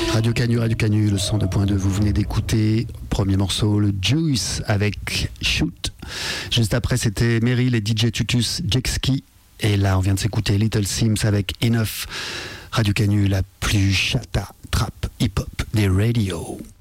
Radio Canu, le 102.2, vous venez d'écouter, premier morceau, le Juice avec Shoot. Juste après, c'était Meryl et DJ Tutus, Jexki. Et là, on vient de s'écouter Little Sims avec Enough. Radio Canu, la plus chata, trap, hip-hop des radios.